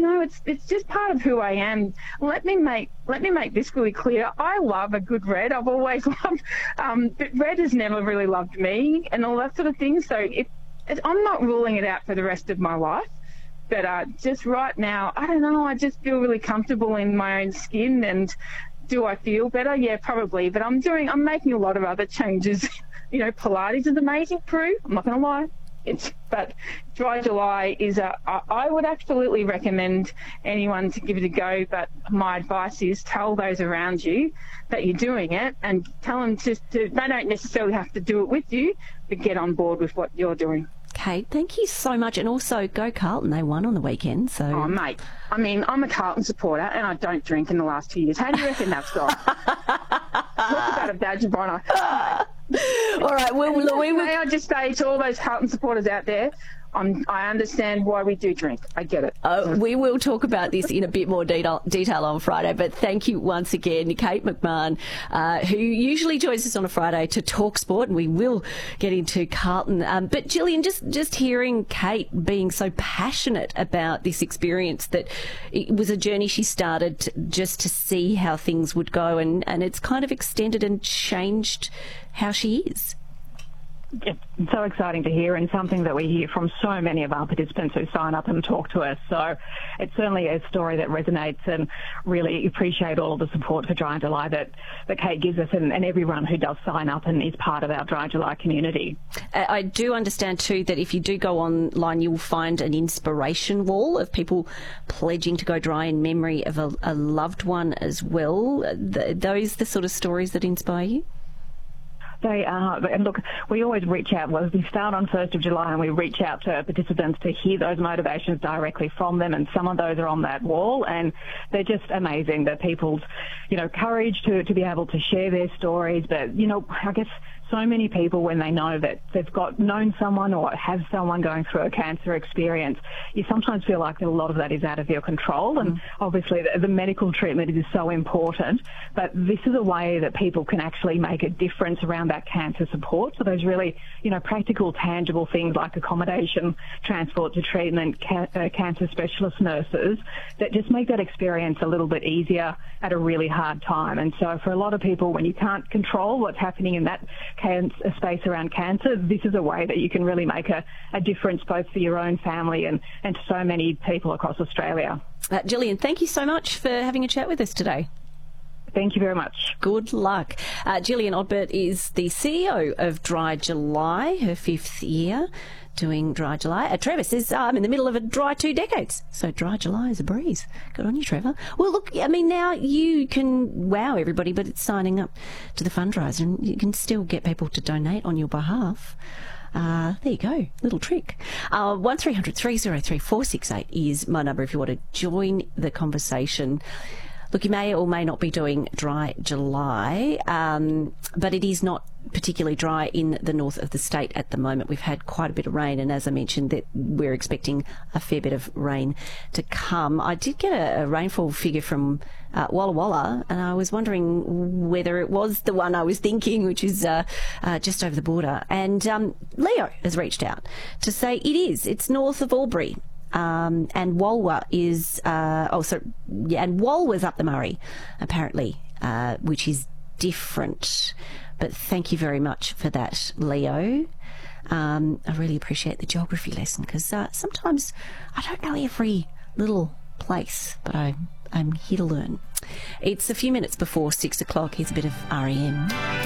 know, it's just part of who I am. Let me make this really clear. I love a good red. I've always loved, but red has never really loved me and all that sort of thing. So I'm not ruling it out for the rest of my life. But just right now, I don't know, I just feel really comfortable in my own skin. And do I feel better? Yeah, probably. But I'm making a lot of other changes. You know, Pilates is amazing, Prue. I'm not going to lie. But Dry July is I would absolutely recommend anyone to give it a go. But my advice is tell those around you that you're doing it, and tell them they don't necessarily have to do it with you, but get on board with what you're doing. Kate, thank you so much. And also, go Carlton. They won on the weekend. So. Oh, mate. I mean, I'm a Carlton supporter and I don't drink in the last 2 years. How do you reckon that's gone? Talk about a badge of honour. All right. Well, may I just say to all those Carlton supporters out there, I understand why we do drink. I get it. We will talk about this in a bit more detail on Friday, but thank you once again, Kate McMahon, who usually joins us on a Friday to talk sport, and we will get into Carlton. But Gillian, just hearing Kate being so passionate about this experience, that it was a journey she started just to see how things would go, and it's kind of extended and changed how she is. It's so exciting to hear, and something that we hear from so many of our participants who sign up and talk to us. So it's certainly a story that resonates, and really appreciate all of the support for Dry July that Kate gives us, and everyone who does sign up and is part of our Dry July community. I do understand too that if you do go online, you'll find an inspiration wall of people pledging to go dry in memory of a loved one as well. Those the sort of stories that inspire you? They are. And look, we always reach out. Well, we start on 1st of July and we reach out to participants to hear those motivations directly from them. And some of those are on that wall. And they're just amazing, that people's, courage to be able to share their stories. But, I guess so many people, when they know that they've known someone or have someone going through a cancer experience, you sometimes feel like a lot of that is out of your control. And obviously the medical treatment is so important, but this is a way that people can actually make a difference around that cancer support. So those really, practical, tangible things like accommodation, transport to treatment, cancer specialist nurses, that just make that experience a little bit easier at a really hard time. And so for a lot of people, when you can't control what's happening in that space around cancer, this is a way that you can really make a difference both for your own family and to so many people across Australia. Gillian, thank you so much for having a chat with us today. Thank you very much. Good luck. Gillian Odbert is the CEO of Dry July, her 5th year doing Dry July. Trevor says, I'm in the middle of a dry 2 decades, so Dry July is a breeze. Good on you, Trevor. Well, look, I mean, now you can wow everybody, but it's signing up to the fundraiser, and you can still get people to donate on your behalf. There you go, little trick. 1300 303 468 is my number if you want to join the conversation. Look, you may or may not be doing Dry July, but it is not particularly dry in the north of the state at the moment. We've had quite a bit of rain, and as I mentioned, that we're expecting a fair bit of rain to come. I did get a rainfall figure from Walla Walla, and I was wondering whether it was the one I was thinking, which is just over the border. And Leo has reached out to say it is. It's north of Albury. And Walwa is, and Walwa's up the Murray, apparently, which is different. But thank you very much for that, Leo. I really appreciate the geography lesson, because sometimes I don't know every little place, but I'm here to learn. It's a few minutes before 6 o'clock. Here's a bit of REM.